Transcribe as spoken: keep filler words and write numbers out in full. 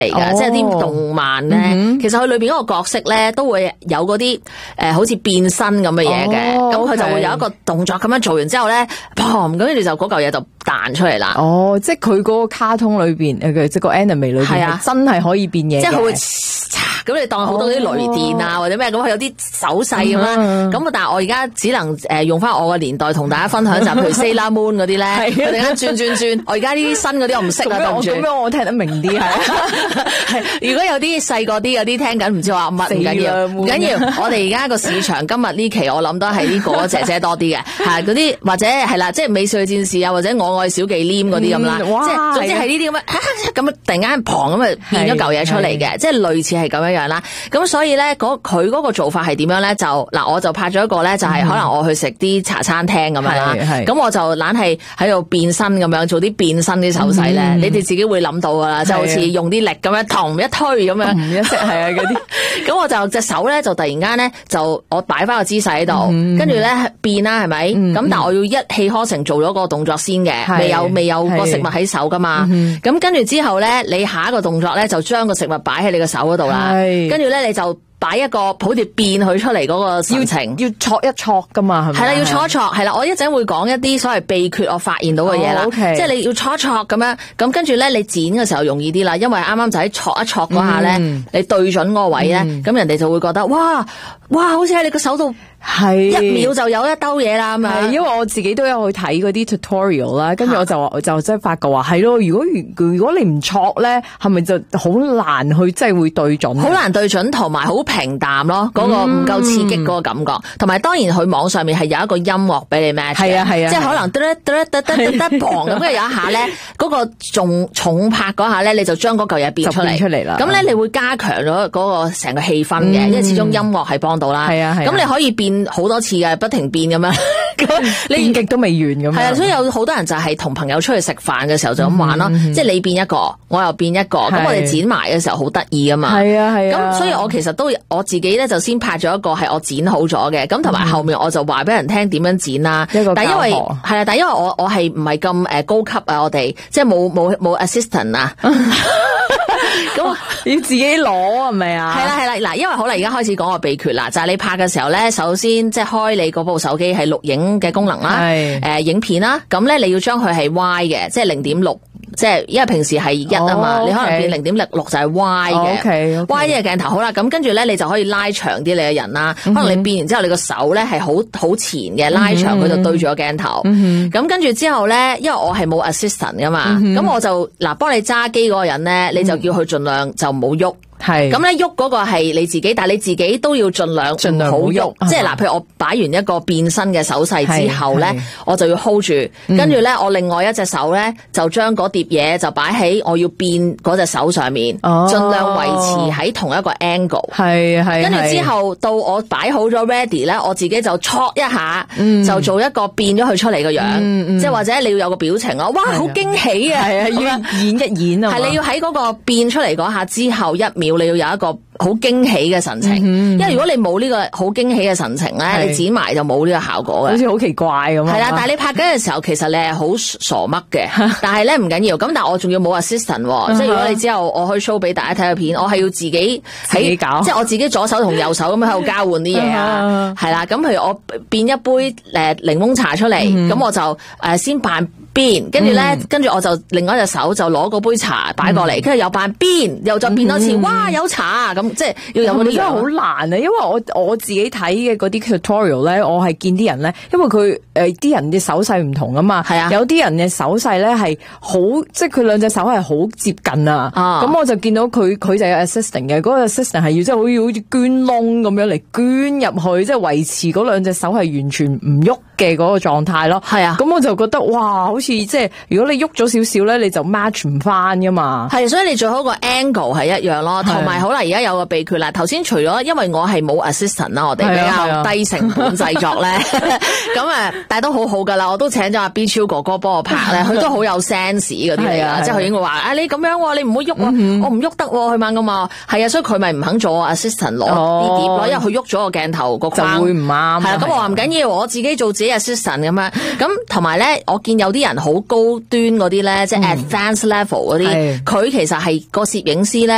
嚟噶，即係啲動漫咧，其實佢裏邊嗰個角色咧都會有嗰啲誒，好似變身咁嘅嘢嘅，咁佢就會有一個動作咁樣做完之後咧，砰，咁跟住就嗰嚿嘢就彈出嚟啦。 哦，即係佢嗰個卡通裏邊誒，即係個 anime 裏邊係真係可以變嘢嘅， 即係佢會咁你當好多啲雷電啊或者咩咁，佢有啲手勢咁啦。咁但係我而家只能誒用翻我個年代同大家分享就譬如 Sailor Moon 嗰啲咧，佢突然間轉轉轉，我而家呢啲新嗰啲我唔識啊，對唔住。 咁樣我聽得明啲係。 係，如果有啲細個啲嗰啲聽緊唔知話乜，唔緊要，唔緊要。我哋而家個市場今日呢期我諗都係啲哥哥姐姐多啲嘅，係嗰啲或者係啦，即係美少女戰士啊，或者我愛小忌廉嗰啲咁啦，即係總之係呢啲咁樣咁突然間砰咁啊變咗嚿嘢出嚟嘅，即係類似係咁樣樣啦。咁所以咧，佢嗰個做法係點樣咧？就嗱，我就拍咗一個咧，就係可能我去食啲茶餐廳咁樣啦，咁我就懶係喺度變身咁樣做啲變身啲手勢咧，你哋自己會諗到噶啦，就好似用啲力咁樣同一推咁樣， 唔一識係啊嗰啲。 咁我就隻手咧就突然間咧就我擺翻個姿勢喺度，跟住咧變啦係咪？咁但係我要一氣呵成做咗個動作先嘅，未有未有個食物喺手噶嘛。咁跟住之後咧，你下一個動作咧就將個食物擺喺你個手嗰度啦。跟住咧你就擺一個好似變佢出嚟嗰個神情， 要戳一戳噶嘛，係咪？ 係啦，要戳一戳，係啦。我一陣會講一啲所謂秘訣，我發現到嘅嘢啦。即係你要戳一戳咁樣，咁跟住咧你剪嘅時候容易啲啦，因為啱啱就喺戳一戳嗰下咧，你對準嗰個位咧，咁人哋就會覺得哇哇，好似喺你個手度。係一秒就有一兜嘢啦，咁啊！ 因為我自己都有去睇嗰啲 tutorial 啦，跟住我就話，我就真係發覺話係咯。如果如果你唔戳咧，係咪就好難去即係會對準？好難對準，同埋好平淡咯，嗰、嗰個唔夠刺激嗰個感覺。同埋、嗯、當然佢網上面係有一個音樂俾你 match 嘅，係啊係啊，即係可能得得得得得得得磅咁，跟住有一下咧，嗰個重重拍嗰下咧，你就將嗰嚿嘢變出嚟出嚟啦。咁咧你會加強咗嗰個成個氣氛嘅，嗯、因為始終音樂係幫到啦。係啊係。咁你可以變好多次嘅，不停變咁樣， 你變極都未完咁樣。 係啊，所以有好多人就係同朋友出去食飯嘅時候就咁玩咯，嗯、即係你變一個，我又變一個，咁我哋剪埋嘅時候好得意噶嘛。係啊係啊。咁所以我其實都我自己咧就先拍咗一個係我剪好咗嘅，咁同埋後面我就話俾人聽點樣剪啦。一個教學。但因為係啊，但因為我我係唔係咁誒高級啊，我哋即係冇冇冇 assistant 啊。咁要自己攞係咪啊？ 係啦係啦，嗱，因為好啦，而家開始講個秘訣啦，就係、是、你拍嘅時候咧，首先即係開你嗰部手機係錄影嘅功能啦，誒、呃、影片啦，咁咧你要將佢係 Y 嘅，即係零點六。即係因為平時係一啊嘛， oh, okay. 你可能變零點六六就係 Y 嘅、oh, okay, okay. ，Y 嘅鏡頭好啦，咁跟住咧你就可以拉長啲你嘅人啦。Mm hmm. 可能你變完之後你個手咧係好好前嘅，拉長佢就對住個鏡頭。咁、mm hmm. 跟住之後咧，因為我係冇 assistant 噶嘛，咁、mm hmm. 我就嗱幫你揸機嗰個人咧，你就叫佢盡量就唔好喐。係咁咧，喐嗰個係你自己，但係你自己都要盡量盡量好喐。即係嗱，譬如我擺完一個變身嘅手勢之後咧，我就要 hold 住，跟住咧我另外一隻手咧就將嗰碟嘢就擺喺我要變嗰隻手上面，哦、盡量維持喺同一個 angle。係係。跟住之後到我擺好咗 ready 咧，我自己就戳一下，嗯、就做一個變咗佢出嚟嘅樣，嗯嗯、即係或者你要有個表情咯，哇，好驚喜啊！係啊，要演一演啊。係你要喺嗰個變出嚟嗰下之後一秒。你要有一個好驚喜嘅神情，嗯、因為如果你冇呢個好驚喜嘅神情咧，是你剪埋就冇呢個效果嘅， 好似好奇怪咁。係啦，但係你拍緊嘅時候，其實你係好傻乜嘅，但係咧唔緊要。咁但係我仲要冇 assistant，、uh huh. 即係如果你之後我可以 show 俾大家睇個片，我係要自己喺，自己搞即係我自己左手同右手咁樣喺度交換啲嘢啊，係啦、uh。咁、huh. 譬如我變一杯誒檸檬茶出嚟，咁、uh huh. 我就誒先扮變，跟住咧，跟住我就另外一隻手就攞嗰杯茶擺過嚟，跟住、uh huh. 又扮變，又再變多次，uh huh. 哇有茶咁，即係要有嗰啲。真係好難啊！因為我我自己睇嘅嗰啲 tutorial 咧，我係見啲人咧，因為佢誒啲人嘅手勢唔同啊嘛，係啊，有啲人嘅手勢咧係好，即係佢兩隻手係好接近啊。咁、啊、我就見到佢佢就有 assistant 嘅，嗰、嗰個 assistant 係要即係好似好似捐窿咁樣嚟捐入去，即係維持嗰兩隻手係完全唔喐嘅嗰個狀態咯。係啊，咁我就覺得哇，好似即係如果你喐咗少少咧，你就 match 唔翻噶嘛。係，所以你最好個 angle 係一樣咯，同埋好啦，而家有個秘訣啦。頭先除咗因為我係冇 assistant 啦，我哋比較低成本製作咧，咁誒，但係都好好噶啦。我都請咗阿 B 超哥哥幫我拍咧，佢都好有 sense 嗰啲嚟噶，即係佢已經會話啊，你咁樣，你唔好喐，我唔喐得，佢猛噶嘛。係啊，所以佢咪唔肯做我 assistant 攞啲碟咯，因為佢喐咗個鏡頭個框就會唔啱。係啊，咁我話唔緊要，我自己做自己 assistant 咁樣。咁同埋咧，我見有啲人好高端嗰啲咧，即係 advanced level 嗰啲，佢其實係個攝影師咧。